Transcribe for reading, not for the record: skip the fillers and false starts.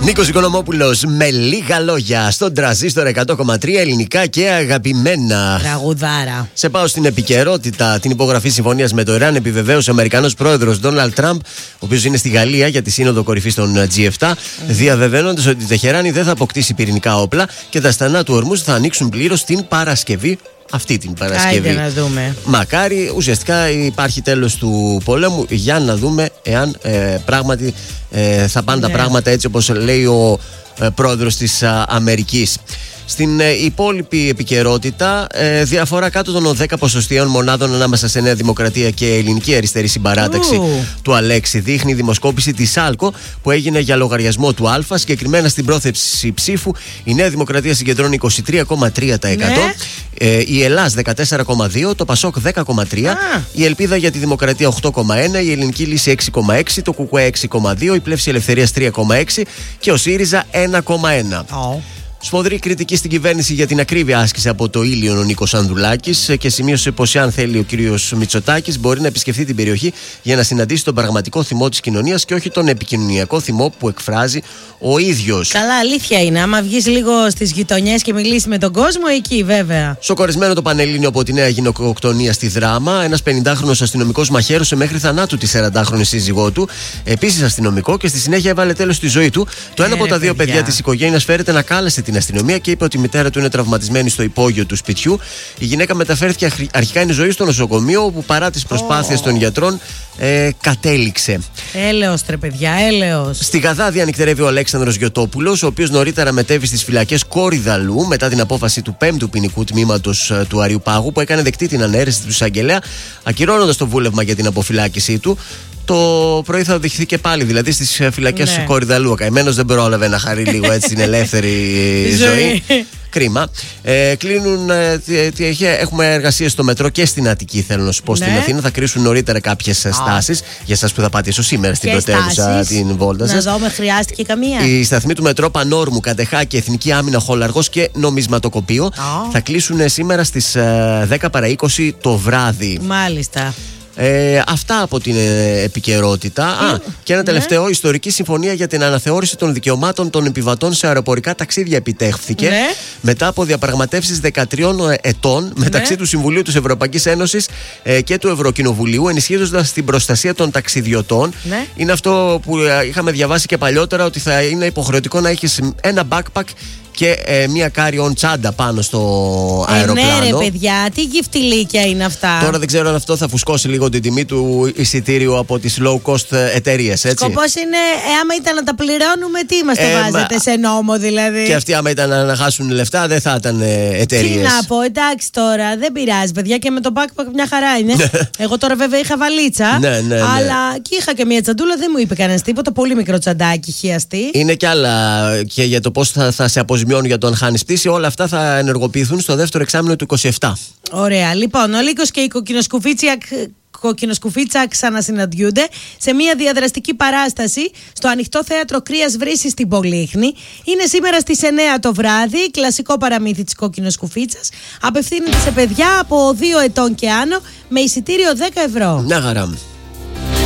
Νίκος Οικονομόπουλος με λίγα λόγια στον Τρανζίστορ 100,3, ελληνικά και αγαπημένα. Τραγουδάρα. Σε πάω στην επικαιρότητα. Την υπογραφή συμφωνίας με το Ιράν επιβεβαίωσε ο Αμερικανός πρόεδρος Ντόναλντ Τραμπ, ο οποίος είναι στη Γαλλία για τη σύνοδο κορυφής των G7, διαβεβαίνοντας ότι η Τεχεράνη δεν θα αποκτήσει πυρηνικά όπλα και τα στενά του Ορμούζ θα ανοίξουν πλήρως την Παρασκευή. Αυτή την Παρασκευή. Άιντε να δούμε. Μακάρι, ουσιαστικά υπάρχει τέλος του πολέμου, για να δούμε εάν πράγματι θα πάνε τα πράγματα έτσι όπως λέει ο πρόεδρος της Αμερικής. Στην υπόλοιπη επικαιρότητα, διαφορά κάτω των 10 ποσοστιαίων μονάδων ανάμεσα σε Νέα Δημοκρατία και Ελληνική Αριστερή Συμπαράταξη του Αλέξη, δείχνει η δημοσκόπηση της ΑΛΚΟ που έγινε για λογαριασμό του Α. Συγκεκριμένα στην πρόθεση ψήφου, η Νέα Δημοκρατία συγκεντρώνει 23,3%, η Ελλάς 14,2%, το Πασόκ 10,3%, η Ελπίδα για τη Δημοκρατία 8,1%, η Ελληνική Λύση 6,6%, το ΚΚΕ 6,2%, η Πλεύση Ελευθερίας 3,6% και ο ΣΥΡΙΖΑ 1,1%. Σφοδρή κριτική στην κυβέρνηση για την ακρίβεια άσκηση από το Ήλιον ο Νίκος Ανδρουλάκης και σημείωσε πως αν θέλει ο κύριος Μητσοτάκης μπορεί να επισκεφθεί την περιοχή για να συναντήσει τον πραγματικό θυμό της κοινωνίας και όχι τον επικοινωνιακό θυμό που εκφράζει ο ίδιος. Καλά, αλήθεια είναι. Άμα βγεις λίγο στις γειτονιές και μιλήσεις με τον κόσμο, εκεί βέβαια. Σοκαρισμένο το Πανελλήνιο από τη νέα γυναικοκτονία στη Δράμα. Ένας 50χρονος αστυνομικός μαχαίρωσε μέχρι θανάτου τη 40χρονη σύζυγό του, επίσης αστυνομικό, και στη συνέχεια έβαλε τέλος στη ζωή του. Το ένα από τα δύο παιδιά της οικογένειας φέρεται να κάλεσε την αστυνομία και είπε ότι η μητέρα του είναι τραυματισμένη στο υπόγειο του σπιτιού. Η γυναίκα μεταφέρθηκε αρχικά είναι ζωή στο νοσοκομείο, όπου παρά τις προσπάθειες των γιατρών κατέληξε. Έλεος τρε παιδιά, έλεος. Στη Γαδά ανυκτερεύει ο Αλέξανδρος Γιωτόπουλος, ο οποίος νωρίτερα μετέβη στις φυλακές Κορυδαλού μετά την απόφαση του 5ου ποινικού τμήματος του Αριού Πάγου, που έκανε δεκτή την ανέρεση του εισαγγελέα, ακυρώνοντας το βούλευμα για την αποφυλάκησή του. Το πρωί θα οδηγηθεί και πάλι, δηλαδή στις φυλακές Κορυδαλού. Ο καημένος δεν πρόλαβε να χαρεί λίγο έτσι την ελεύθερη ζωή. Κρίμα. Έχουμε εργασίες στο μετρό και στην Αττική, θέλω να σου πω, στην Αθήνα. Θα κρίσουν νωρίτερα κάποιες στάσεις για εσάς που θα πατήσω σήμερα στην πρωτεύουσα την βόλτα σας. Να δω, με χρειάστηκε καμία. Οι σταθμοί του μετρό Πανόρμου, Καντεχάκη, Εθνική Άμυνα, Χολαργός και Νομισματοκοπείο θα κλείσουν σήμερα στις 10 παρά 20 το βράδυ. Μάλιστα. Αυτά από την επικαιρότητα. Και ένα τελευταίο. Ιστορική συμφωνία για την αναθεώρηση των δικαιωμάτων των επιβατών σε αεροπορικά ταξίδια επιτέχθηκε μετά από διαπραγματεύσεις 13 ετών μεταξύ του Συμβουλίου της Ευρωπαϊκής Ένωσης και του Ευρωκοινοβουλίου, ενισχύοντας την προστασία των ταξιδιωτών. Είναι αυτό που είχαμε διαβάσει και παλιότερα, ότι θα είναι υποχρεωτικό να έχεις ένα backpack και μία carry-on τσάντα πάνω στο αεροπλάνο. Ναι ρε παιδιά, τι γυφτιλίκια είναι αυτά. Τώρα δεν ξέρω αν αυτό θα φουσκώσει λίγο την τιμή του εισιτήριου από τις low cost εταιρείες, έτσι. Σκοπός είναι, άμα ήταν να τα πληρώνουμε, τι μας το βάζετε σε νόμο δηλαδή. Και αυτοί άμα ήταν να χάσουν λεφτά δεν θα ήταν εταιρείες. Τι να πω, εντάξει τώρα, δεν πειράζει παιδιά, και με το backpack μια χαρά είναι. Εγώ τώρα βέβαια είχα βαλίτσα, αλλά και είχα και μια τσαντούλα, δεν μου είπε κανένας τίποτα, πολύ μικρό τσαντάκι χιαστή. Είναι κι άλλα και για το πώς θα σε αποζημιώνουν για το αν χάνεις πτήση, όλα αυτά θα ενεργοποιηθούν στο δεύτερο εξάμηνο του 27. Ωραία, λοιπόν, ο Λύκος και η Κοκκινοσκουφίτσα ξανασυναντιούνται σε μια διαδραστική παράσταση στο Ανοιχτό Θέατρο Κρίας Βρύσης στην Πολύχνη. Είναι σήμερα στις 9 το βράδυ. Κλασικό παραμύθι της Κοκκινοσκουφίτσας. Απευθύνεται σε παιδιά από 2 ετών και άνω με εισιτήριο 10 ευρώ. Μια χαρά.